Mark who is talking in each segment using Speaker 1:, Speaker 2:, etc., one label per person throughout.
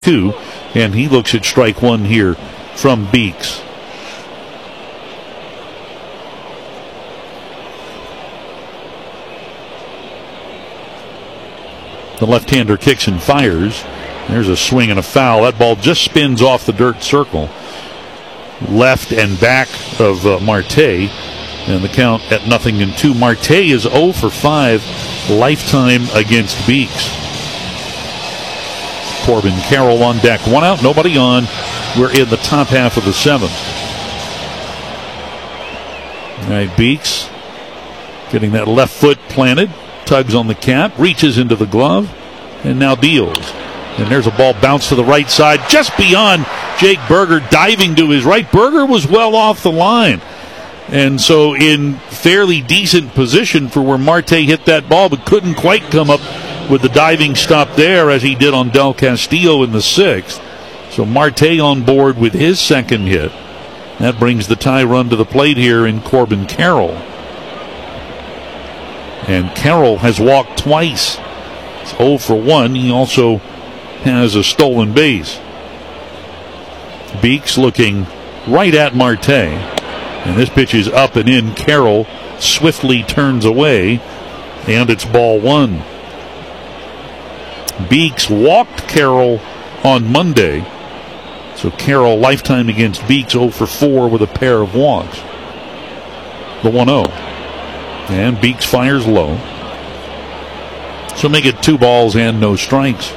Speaker 1: 2, and he looks at strike one here from Beeks. The left-hander kicks and fires. There's a swing and a foul. That ball just spins off the dirt circle. Left and back of Marte. And the count at 0-2. Marte is 0 for 5 lifetime against Beeks. Corbin Carroll on deck. One out, nobody on. We're in the top half of the 7th. All right, Beeks getting that left foot planted. Tugs on the cap, reaches into the glove, and now deals. And there's a ball bounced to the right side, just beyond Jake Burger, diving to his right. Burger was well off the line. And so in fairly decent position for where Marte hit that ball, but couldn't quite come up with the diving stop there as he did on Del Castillo in the 6th. So Marte on board with his second hit. That brings the tie run to the plate here in Corbin Carroll. And Carroll has walked twice. It's 0 for 1. He also has a stolen base. Beeks looking right at Marte. And this pitch is up and in. Carroll swiftly turns away. And it's ball 1. Beeks walked Carroll on Monday. So Carroll lifetime against Beeks 0 for 4 with a pair of walks. The 1-0. And Beeks fires low. So make it 2 balls and no strikes.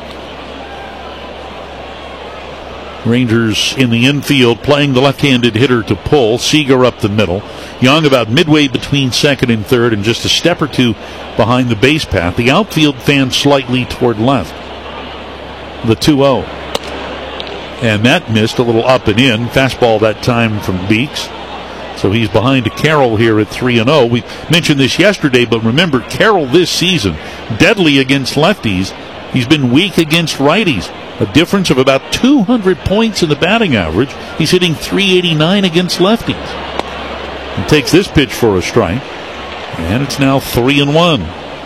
Speaker 1: Rangers in the infield playing the left-handed hitter to pull. Seager up the middle. Young about midway between second and third and just a step or two behind the base path. The outfield fans slightly toward left. The 2-0. And that missed, a little up and in. Fastball that time from Beeks. So he's behind Carroll here at 3-0. We mentioned this yesterday, but remember, Carroll this season, deadly against lefties. He's been weak against righties. A difference of about 200 points in the batting average. He's hitting .389 against lefties. He takes this pitch for a strike. And it's now 3-1.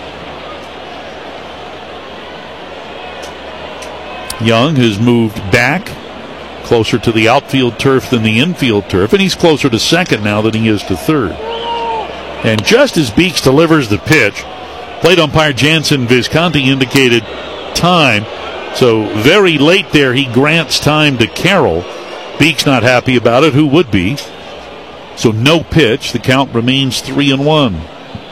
Speaker 1: Young has moved back, closer to the outfield turf than the infield turf, and he's closer to second now than he is to third. And just as Beeks delivers the pitch, plate umpire Jansen Visconti indicated time. So very late there, he grants time to Carroll. Beeks not happy about it. Who would be? So no pitch. The count remains 3-1.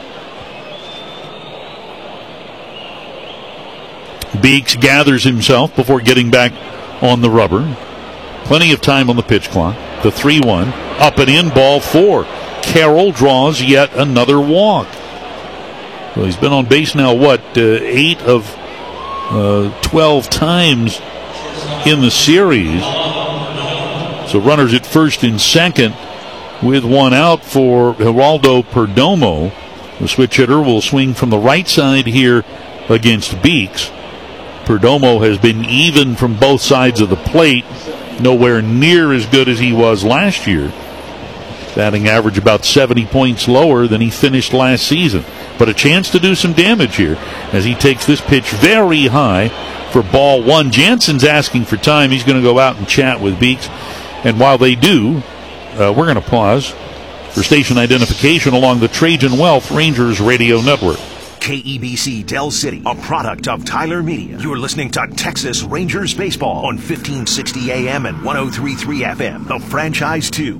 Speaker 1: Beeks gathers himself before getting back on the rubber. Plenty of time on the pitch clock. The 3-1. Up and in, ball 4. Carroll draws yet another walk. Well, he's been on base now, 8 of 12 times in the series. So runners at first and second with 1 out for Geraldo Perdomo. The switch hitter will swing from the right side here against Beeks. Perdomo has been even from both sides of the plate. Nowhere near as good as he was last year. Batting average about 70 points lower than he finished last season. But a chance to do some damage here as he takes this pitch very high for ball 1. Jansen's asking for time. He's going to go out and chat with Beeks. And while they do, we're going to pause for station identification along the Trajan Wealth Rangers radio network.
Speaker 2: KEBC Del City, a product of Tyler Media. You're listening to Texas Rangers Baseball on 1560 AM and 103.3 FM, the franchise 2.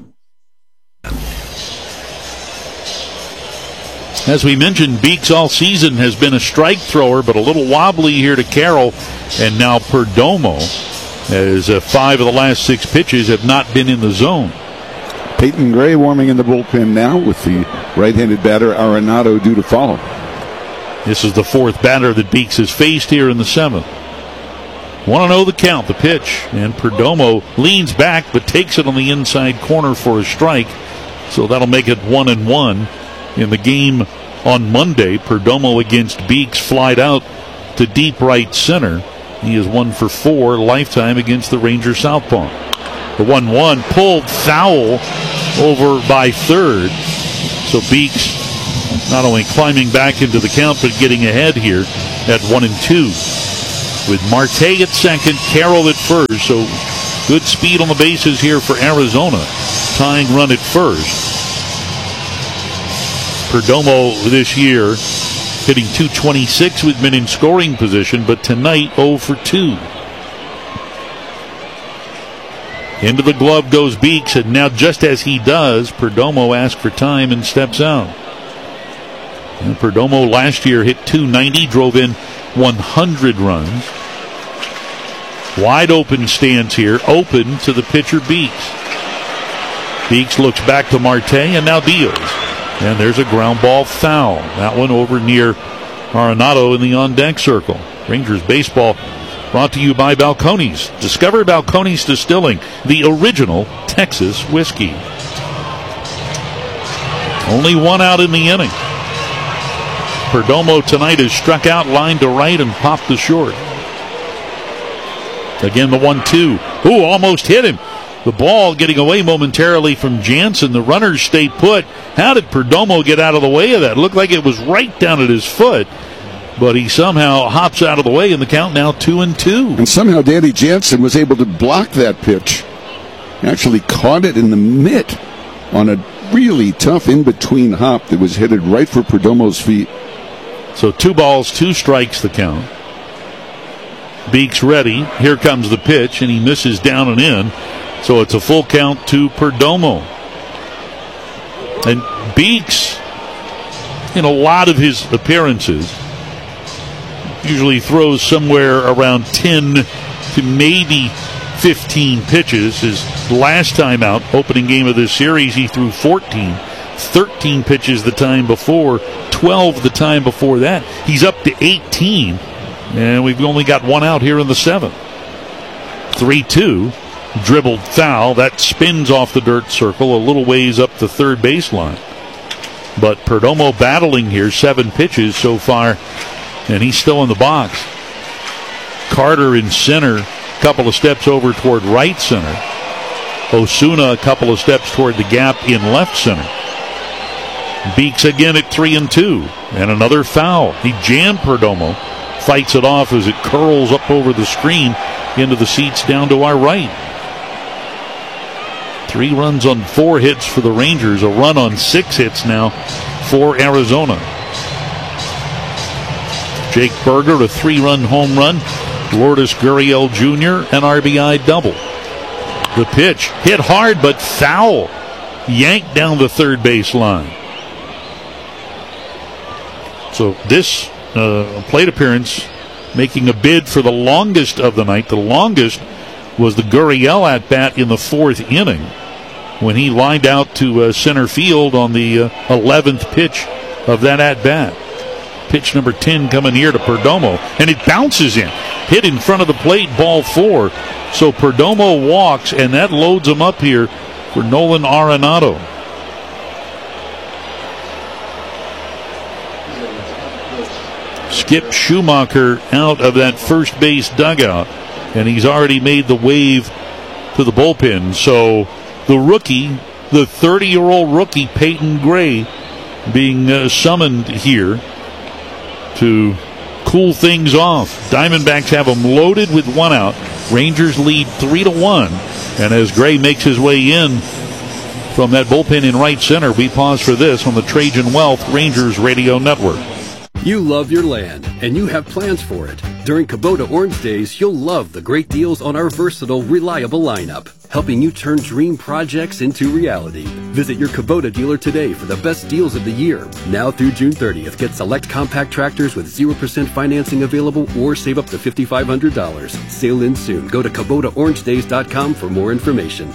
Speaker 1: As we mentioned, Beeks all season has been a strike thrower, but a little wobbly here to Carroll. And now Perdomo, as 5 of the last 6 pitches have not been in the zone.
Speaker 3: Peyton Gray warming in the bullpen now with the right-handed batter Arenado due to follow.
Speaker 1: This is the 4th batter that Beeks has faced here in the 7th. 1-0 the count, the pitch. And Perdomo leans back but takes it on the inside corner for a strike. So that'll make it 1-1. In the game on Monday, Perdomo against Beeks flied out to deep right center. He is 1 for 4 lifetime against the Rangers southpaw. The 1-1 pulled foul over by third. So Beeks not only climbing back into the count, but getting ahead here at 1-2. with Marte at second, Carroll at first. So good speed on the bases here for Arizona. Tying run at first. Perdomo this year hitting .226 with men in scoring position, but tonight 0 for 2. Into the glove goes Beeks, and now just as he does, Perdomo asks for time and steps out. And Perdomo last year hit .290, drove in 100 runs. Wide open stance here, open to the pitcher Beeks. Beeks looks back to Marte and now deals. And there's a ground ball foul. That one over near Arenado in the on-deck circle. Rangers baseball brought to you by Balcones. Discover Balcones Distilling, the original Texas whiskey. Only one out in the inning. Perdomo tonight has struck out, line to right, and popped to short. Again, the 1-2. Ooh, almost hit him. The ball getting away momentarily from Jansen. The runners stay put. How did Perdomo get out of the way of that? It looked like it was right down at his foot, but he somehow hops out of the way, and the count now 2-2.
Speaker 3: And somehow Danny Jansen was able to block that pitch. Actually caught it in the mitt on a really tough in-between hop that was headed right for Perdomo's feet.
Speaker 1: So 2 balls, 2 strikes the count. Beeks ready. Here comes the pitch, and he misses down and in. So it's a full count to Perdomo. And Beeks, in a lot of his appearances, usually throws somewhere around 10 to maybe 15 pitches. His last time out, opening game of this series, he threw 14. 13 pitches the time before, 12 the time before that. He's up to 18, and we've only got one out here in the 7th. 3-2. Dribbled foul. That spins off the dirt circle a little ways up the third baseline. But Perdomo battling here, 7 pitches so far, and he's still in the box. Carter in center, a couple of steps over toward right center. Osuna a couple of steps toward the gap in left center. Beeks again at 3-2, and another foul. He jammed Perdomo, fights it off as it curls up over the screen into the seats down to our right. 3 runs on 4 hits for the Rangers, a run on 6 hits now for Arizona. Jake Burger, a 3-run home run. Lourdes Gurriel Jr., an RBI double. The pitch hit hard but foul, yanked down the third base line. So this plate appearance making a bid for the longest of the night. The longest was the Gurriel at-bat in the 4th inning when he lined out to center field on the 11th pitch of that at-bat. Pitch number 10 coming here to Perdomo, and it bounces in. Hit in front of the plate, ball 4. So Perdomo walks, and that loads him up here for Nolan Arenado. Skip Schumacher out of that first base dugout, and he's already made the wave to the bullpen. So the rookie, the 30-year-old rookie, Peyton Gray, being summoned here to cool things off. Diamondbacks have him loaded with 1 out. Rangers lead 3-1. And as Gray makes his way in from that bullpen in right center, we pause for this on the Trajan Wealth Rangers Radio Network.
Speaker 4: You love your land, and you have plans for it. During Kubota Orange Days, you'll love the great deals on our versatile, reliable lineup, helping you turn dream projects into reality. Visit your Kubota dealer today for the best deals of the year. Now through June 30th, get select compact tractors with 0% financing available or save up to $5,500. Sale ends soon. Go to KubotaOrangeDays.com for more information.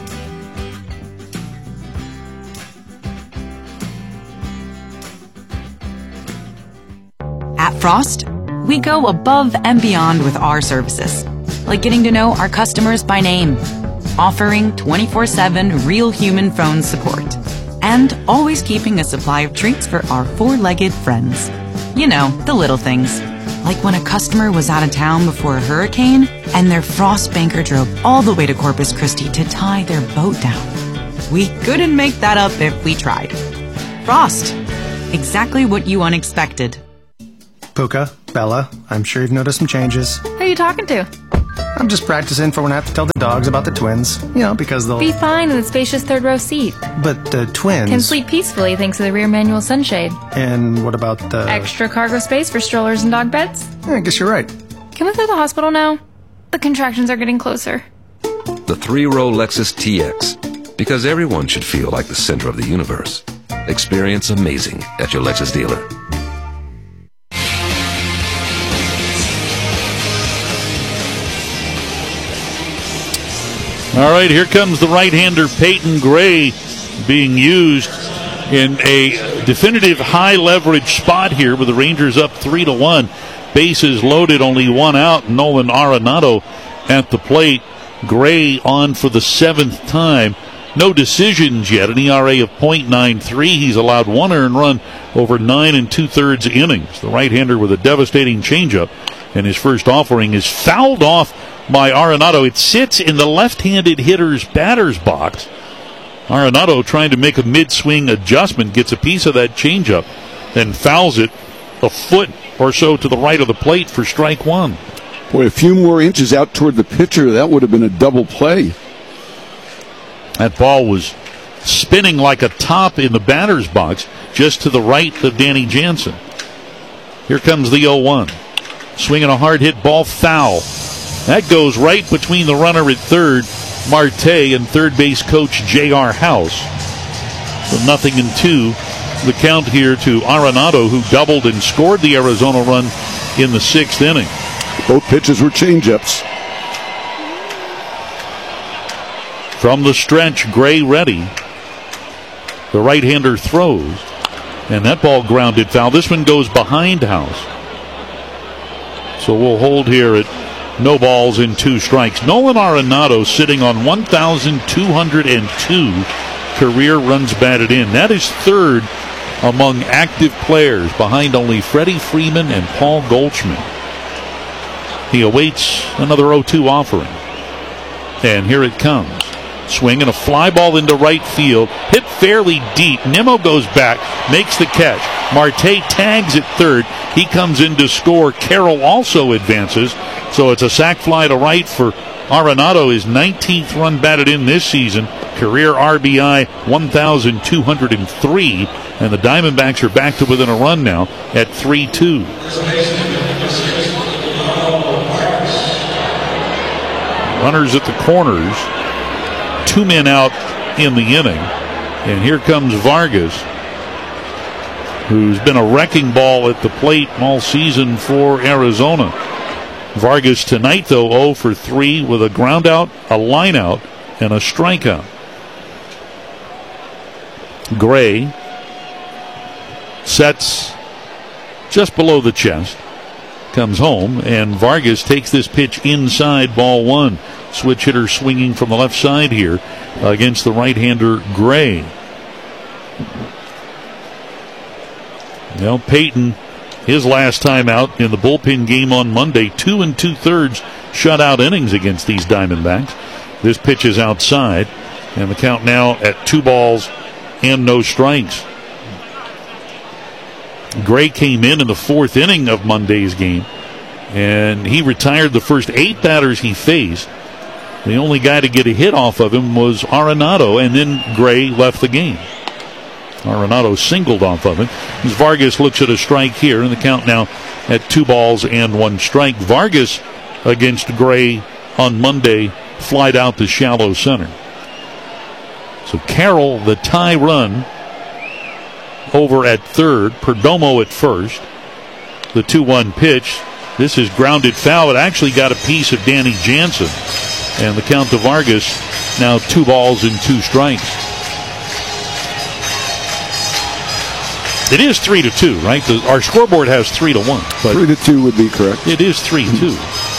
Speaker 5: At Frost, we go above and beyond with our services, like getting to know our customers by name, offering 24/7 real human phone support, and always keeping a supply of treats for our 4-legged friends. You know, the little things, like when a customer was out of town before a hurricane and their Frost banker drove all the way to Corpus Christi to tie their boat down. We couldn't make that up if we tried. Frost, exactly what you unexpected.
Speaker 6: Puka, Bella, I'm sure you've noticed some changes.
Speaker 7: Who are you talking to?
Speaker 6: I'm just practicing for when I have to tell the dogs about the twins. Because they'll...
Speaker 7: Be fine in the spacious third row seat.
Speaker 6: But the twins...
Speaker 7: Can sleep peacefully thanks to the rear manual sunshade.
Speaker 6: And what about the...
Speaker 7: Extra cargo space for strollers and dog beds?
Speaker 6: I guess you're right.
Speaker 7: Can we go to the hospital now? The contractions are getting closer.
Speaker 8: The 3-row Lexus TX. Because everyone should feel like the center of the universe. Experience amazing at your Lexus dealer.
Speaker 1: All right, here comes the right-hander Peyton Gray being used in a definitive high-leverage spot here with the Rangers up 3-1. Bases loaded, only one out. Nolan Arenado at the plate. Gray on for the 7th time. No decisions yet, an ERA of .93. He's allowed 1 earned run over 9 2/3 innings. The right-hander with a devastating changeup, and his first offering is fouled off by Arenado. It sits in the left-handed hitter's batter's box. Arenado trying to make a mid-swing adjustment, gets a piece of that changeup, then fouls it a foot or so to the right of the plate for strike one.
Speaker 3: Boy, a few more inches out toward the pitcher, that would have been a double play.
Speaker 1: That ball was spinning like a top in the batter's box, just to the right of Danny Jansen. Here comes the 0-1. Swinging a hard hit ball, foul. That goes right between the runner at third, Marte, and third base coach J.R. House. So 0-2. The count here to Arenado, who doubled and scored the Arizona run in the 6th inning.
Speaker 3: Both pitches were changeups.
Speaker 1: From the stretch, Gray ready. The right-hander throws, and that ball grounded foul. This one goes behind House. So we'll hold here at no balls in 2 strikes. Nolan Arenado sitting on 1,202 career runs batted in. That is third among active players, behind only Freddie Freeman and Paul Goldschmidt. He awaits another 0-2 offering. And here it comes. Swing and a fly ball into right field. Hit fairly deep. Nimmo goes back, makes the catch. Marte tags at third. He comes in to score. Carroll also advances. So it's a sac fly to right for Arenado, his 19th run batted in this season. Career RBI 1,203. And the Diamondbacks are back to within a run now at 3-2. Runners at the corners. 2 men out in the inning. And here comes Vargas, who's been a wrecking ball at the plate all season for Arizona. Vargas tonight, though, 0 for 3 with a ground out, a line out, and a strikeout. Gray sets just below the chest, comes home, and Vargas takes this pitch inside, ball 1. Switch hitter swinging from the left side here against the right-hander Gray. Now Peyton, his last time out in the bullpen game on Monday, 2 2/3 shutout innings against these Diamondbacks. This pitch is outside, and the count now at 2 balls and no strikes. Gray came in the 4th inning of Monday's game, and he retired the first 8 batters he faced. The only guy to get a hit off of him was Arenado, and then Gray left the game. Arenado singled off of him. As Vargas looks at a strike here, and the count now at 2 balls and 1 strike. Vargas against Gray on Monday flied out to shallow center. So Carroll, the tie run, over at third. Perdomo at first. The 2-1 pitch. This is grounded foul. It actually got a piece of Danny Jansen. And the count to Vargas now 2 balls and 2 strikes. It is 3-2, right? Our scoreboard has 3-1. But
Speaker 3: 3-2 would be correct.
Speaker 1: It is 3-2.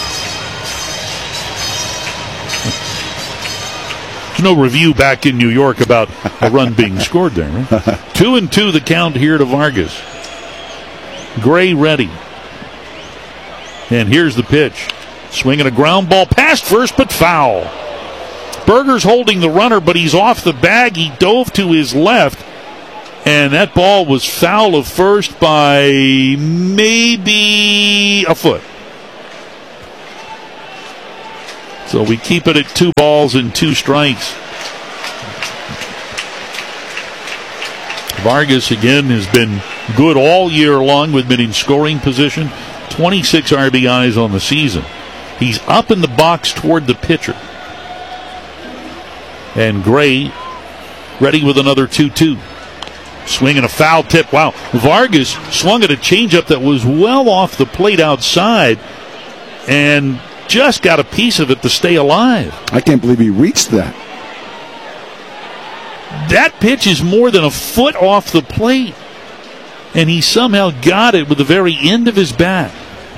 Speaker 1: There's no review back in New York about a run being scored there, right? 2-2 the count here to Vargas. Gray ready. And here's the pitch. Swinging a ground ball past first, but foul. Berger's holding the runner, but he's off the bag. He dove to his left And that ball was foul of first by maybe a foot. So we keep it at 2 balls and 2 strikes. Vargas again has been good all year long. We've been in scoring position. 26 RBIs on the season. He's up in the box toward the pitcher. And Gray ready with another 2-2. Swinging a foul tip. Wow. Vargas swung at a changeup that was well off the plate outside and just got a piece of it to stay alive.
Speaker 3: I can't believe he reached that.
Speaker 1: That pitch is more than a foot off the plate, and he somehow got it with the very end of his bat.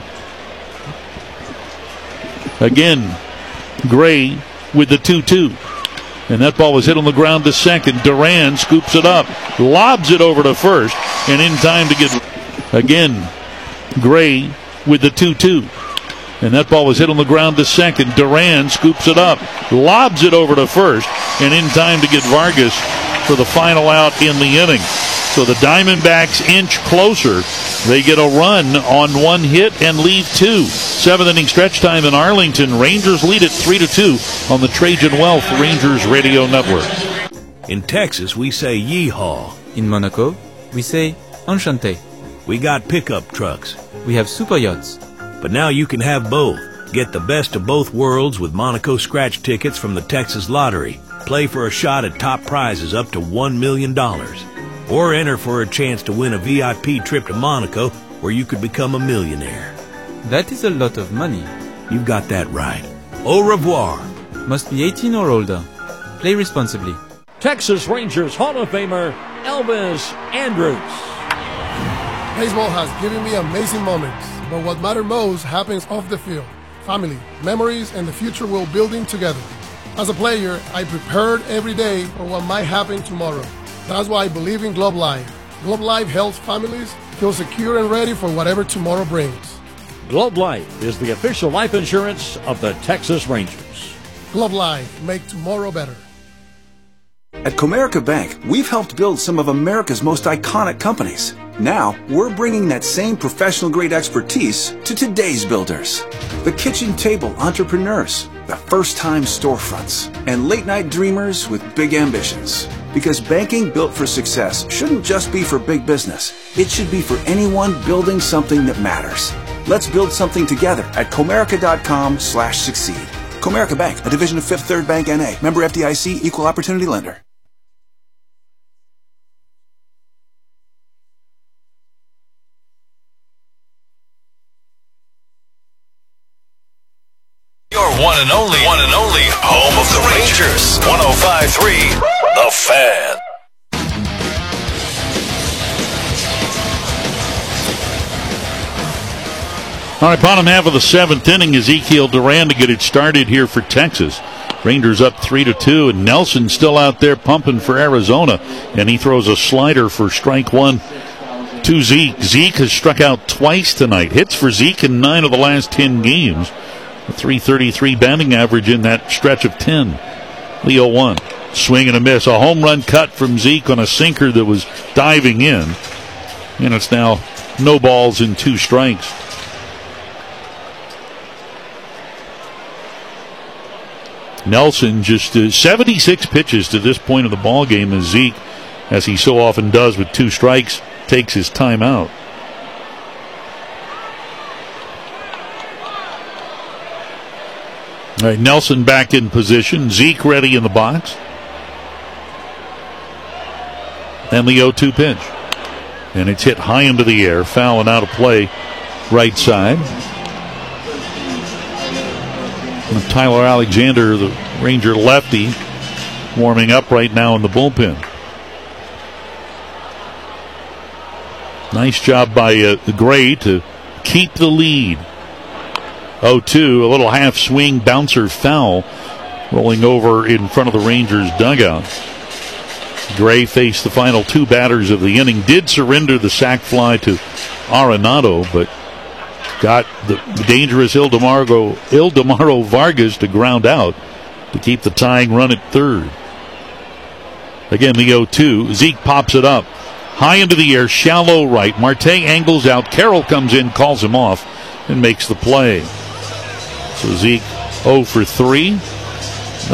Speaker 1: Again, Gray with the 2-2. And that ball was hit on the ground to second. Duran scoops it up, lobs it over to first, and in time to get... Again, Gray with the 2-2. And that ball was hit on the ground to second. Duran scoops it up, lobs it over to first, and in time to get Vargas for the final out in the inning. So the Diamondbacks inch closer. They get a run on 1 hit and leave 2. 7th inning stretch time in Arlington. Rangers lead it 3-2 on the Trajan Wealth Rangers Radio Network.
Speaker 9: In Texas, we say yeehaw.
Speaker 10: In Monaco, we say enchanté.
Speaker 9: We got pickup trucks.
Speaker 10: We have super yachts.
Speaker 9: But now you can have both. Get the best of both worlds with Monaco scratch tickets from the Texas Lottery. Play for a shot at top prizes up to $1 million. Or enter for a chance to win a VIP trip to Monaco where you could become a millionaire.
Speaker 10: That is a lot of money.
Speaker 9: You've got that right. Au revoir.
Speaker 10: Must be 18 or older. Play responsibly.
Speaker 11: Texas Rangers Hall of Famer Elvis Andrus.
Speaker 12: Baseball has given me amazing moments, but what matters most happens off the field. Family, memories, and the future we're building together. As a player, I prepared every day for what might happen tomorrow. That's why I believe in Globe Life. Globe Life helps families feel secure and ready for whatever tomorrow brings.
Speaker 11: Globe Life is the official life insurance of the Texas Rangers.
Speaker 12: Globe Life, make tomorrow better.
Speaker 13: At Comerica Bank, we've helped build some of America's most iconic companies. Now, we're bringing that same professional-grade expertise to today's builders. The kitchen table entrepreneurs, the first-time storefronts, and late-night dreamers with big ambitions. Because banking built for success shouldn't just be for big business. It should be for anyone building something that matters. Let's build something together at Comerica.com/succeed. Comerica Bank, a division of Fifth Third Bank N.A. Member FDIC, Equal Opportunity Lender.
Speaker 2: Your one and only home of the Rangers. 105.3 The Fan.
Speaker 1: All right, bottom half of the 7th inning, Ezekiel Duran to get it started here for Texas. Rangers up 3-2, and Nelson still out there pumping for Arizona, and he throws a slider for strike 1 to Zeke. Zeke has struck out twice tonight. Hits for Zeke in 9 of the last 10 games. A .333 batting average in that stretch of 10. Leo 1. Swing and a miss. A home run cut from Zeke on a sinker that was diving in. And it's now no balls and 2 strikes. Nelson just 76 pitches to this point of the ball game as Zeke, as he so often does with 2 strikes, takes his time out. All right, Nelson back in position. Zeke ready in the box. And the 0-2 pitch. And it's hit high into the air, foul and out of play, right side. And Tyler Alexander, the Ranger lefty, warming up right now in the bullpen. Nice job by Gray to keep the lead. 0-2, a little half swing bouncer foul rolling over in front of the Rangers dugout. Gray faced the final 2 batters of the inning, did surrender the sac fly to Arenado, but got the dangerous Ildemaro Vargas to ground out to keep the tying run at third. Again, the 0-2. Zeke pops it up. High into the air, shallow right. Marte angles out. Carroll comes in, calls him off, and makes the play. So Zeke 0 for 3.